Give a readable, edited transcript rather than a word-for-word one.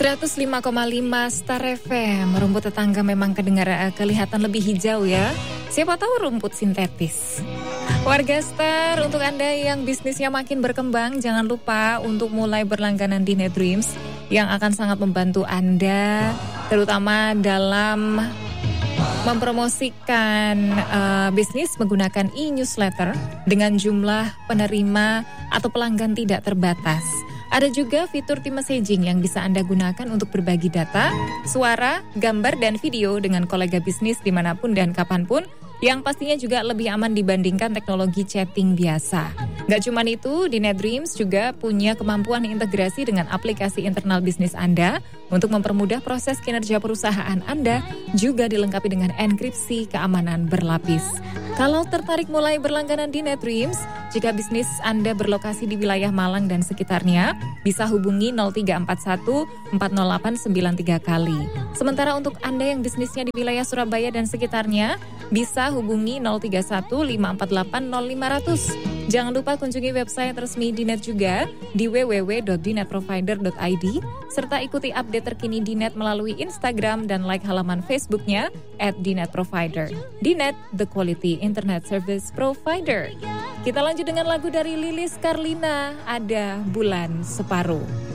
105,5 Star FM. Rumput tetangga memang kelihatan lebih hijau ya. Siapa tahu rumput sintetis. Warga Star, untuk Anda yang bisnisnya makin berkembang, jangan lupa untuk mulai berlangganan di NetDreams yang akan sangat membantu Anda, terutama dalam mempromosikan bisnis menggunakan e-newsletter dengan jumlah penerima atau pelanggan tidak terbatas. Ada juga fitur team messaging yang bisa Anda gunakan untuk berbagi data, suara, gambar, dan video dengan kolega bisnis dimanapun dan kapanpun, yang pastinya juga lebih aman dibandingkan teknologi chatting biasa. Gak cuma itu, di NetDreams juga punya kemampuan integrasi dengan aplikasi internal bisnis Anda untuk mempermudah proses kinerja perusahaan Anda, juga dilengkapi dengan enkripsi keamanan berlapis. Kalau tertarik mulai berlangganan di NetDreams, jika bisnis Anda berlokasi di wilayah Malang dan sekitarnya, bisa hubungi 0341 408 93 kali. Sementara untuk Anda yang bisnisnya di wilayah Surabaya dan sekitarnya, bisa hubungi 031 548 0500. Jangan lupa kunjungi website resmi Dinet juga di www.dinetprovider.id, serta ikuti update terkini Dinet melalui Instagram dan like halaman Facebooknya @dinetprovider. Dinet, the quality internet service provider. Kita lanjut dengan lagu dari Lilis Karlina, Ada Bulan Separuh.